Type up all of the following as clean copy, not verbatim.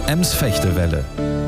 Ems-Fechte-Welle.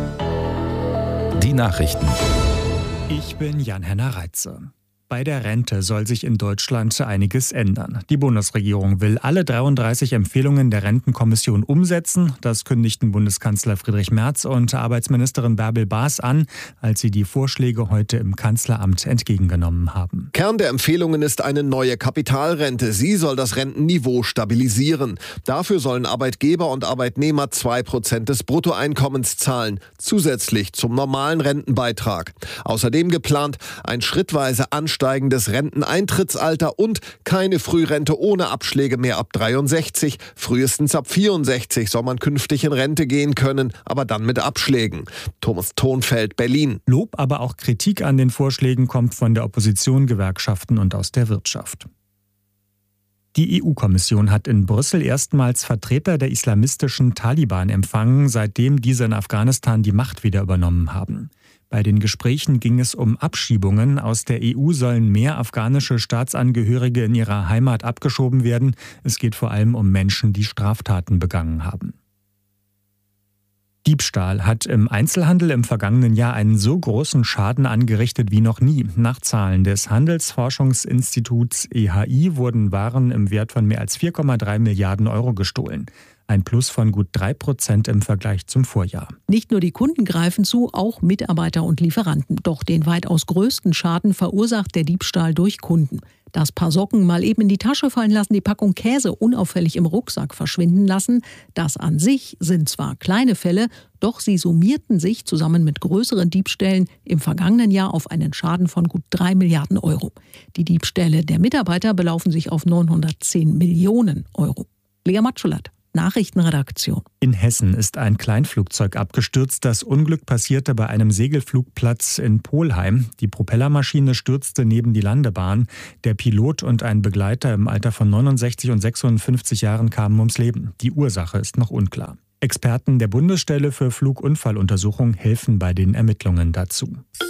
Die Nachrichten. Ich bin Jan-Henner Reitze. Bei der Rente soll sich in Deutschland einiges ändern. Die Bundesregierung will alle 33 Empfehlungen der Rentenkommission umsetzen. Das kündigten Bundeskanzler Friedrich Merz und Arbeitsministerin Bärbel Baas an, als sie die Vorschläge heute im Kanzleramt entgegengenommen haben. Kern der Empfehlungen ist eine neue Kapitalrente. Sie soll das Rentenniveau stabilisieren. Dafür sollen Arbeitgeber und Arbeitnehmer 2% des Bruttoeinkommens zahlen, zusätzlich zum normalen Rentenbeitrag. Außerdem geplant ein schrittweise ansteigendes Renteneintrittsalter und keine Frührente ohne Abschläge mehr ab 63. Frühestens ab 64 soll man künftig in Rente gehen können, aber dann mit Abschlägen. Thomas Thonfeld, Berlin. Lob, aber auch Kritik an den Vorschlägen kommt von der Opposition, Gewerkschaften und aus der Wirtschaft. Die EU-Kommission hat in Brüssel erstmals Vertreter der islamistischen Taliban empfangen, seitdem diese in Afghanistan die Macht wieder übernommen haben. Bei den Gesprächen ging es um Abschiebungen. Aus der EU sollen mehr afghanische Staatsangehörige in ihrer Heimat abgeschoben werden. Es geht vor allem um Menschen, die Straftaten begangen haben. Diebstahl hat im Einzelhandel im vergangenen Jahr einen so großen Schaden angerichtet wie noch nie. Nach Zahlen des Handelsforschungsinstituts EHI wurden Waren im Wert von mehr als 4,3 Milliarden Euro gestohlen. Ein Plus von gut 3% im Vergleich zum Vorjahr. Nicht nur die Kunden greifen zu, auch Mitarbeiter und Lieferanten. Doch den weitaus größten Schaden verursacht der Diebstahl durch Kunden. Das Paar Socken mal eben in die Tasche fallen lassen, die Packung Käse unauffällig im Rucksack verschwinden lassen. Das an sich sind zwar kleine Fälle, doch sie summierten sich zusammen mit größeren Diebstählen im vergangenen Jahr auf einen Schaden von gut 3 Milliarden Euro. Die Diebstähle der Mitarbeiter belaufen sich auf 910 Millionen Euro. Lea Matschulat, Nachrichtenredaktion. In Hessen ist ein Kleinflugzeug abgestürzt. Das Unglück passierte bei einem Segelflugplatz in Polheim. Die Propellermaschine stürzte neben die Landebahn. Der Pilot und ein Begleiter im Alter von 69 und 56 Jahren kamen ums Leben. Die Ursache ist noch unklar. Experten der Bundesstelle für Flugunfalluntersuchung helfen bei den Ermittlungen dazu.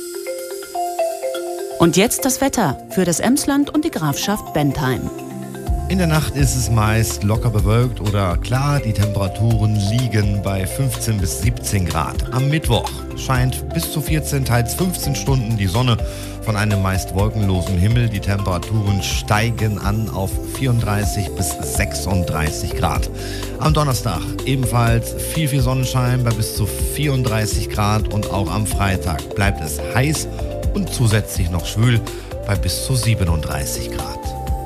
Und jetzt das Wetter für das Emsland und die Grafschaft Bentheim. In der Nacht ist es meist locker bewölkt oder klar. Die Temperaturen liegen bei 15 bis 17 Grad. Am Mittwoch scheint bis zu 14, teils 15 Stunden die Sonne von einem meist wolkenlosen Himmel. Die Temperaturen steigen an auf 34 bis 36 Grad. Am Donnerstag ebenfalls viel Sonnenschein bei bis zu 34 Grad. Und auch am Freitag bleibt es heiß und zusätzlich noch schwül bei bis zu 37 Grad.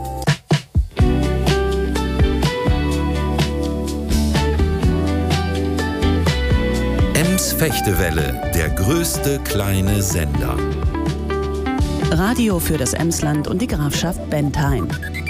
Ems-Fechte-Welle, der größte kleine Sender. Radio für das Emsland und die Grafschaft Bentheim.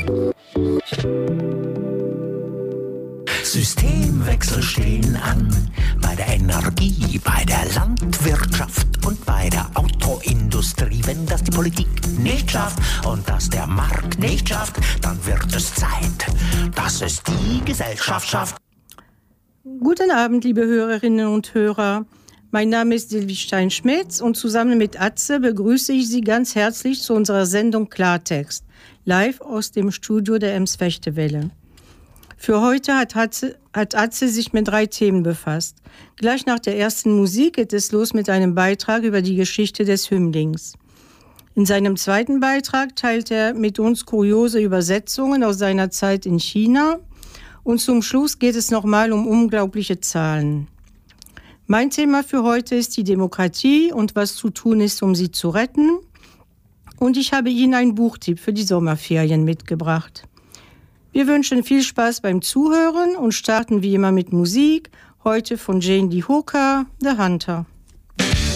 Systemwechsel stehen an, bei der Energie, bei der Landwirtschaft und bei der Autoindustrie. Wenn das die Politik nicht schafft und das der Markt nicht schafft, dann wird es Zeit, dass es die Gesellschaft schafft. Guten Abend, liebe Hörerinnen und Hörer. Mein Name ist Silvi Stein-Schmitz und zusammen mit Atze begrüße ich Sie ganz herzlich zu unserer Sendung Klartext, live aus dem Studio der Ems-Fechte-Welle. Für heute hat Atze sich mit 3 Themen befasst. Gleich nach der ersten Musik geht es los mit einem Beitrag über die Geschichte des Hümlings. In seinem zweiten Beitrag teilt er mit uns kuriose Übersetzungen aus seiner Zeit in China. Und zum Schluss geht es nochmal um unglaubliche Zahlen. Mein Thema für heute ist die Demokratie und was zu tun ist, um sie zu retten. Und ich habe Ihnen einen Buchtipp für die Sommerferien mitgebracht. Wir wünschen viel Spaß beim Zuhören und starten wie immer mit Musik. Heute von Jane Lee Hooker, The Hunter.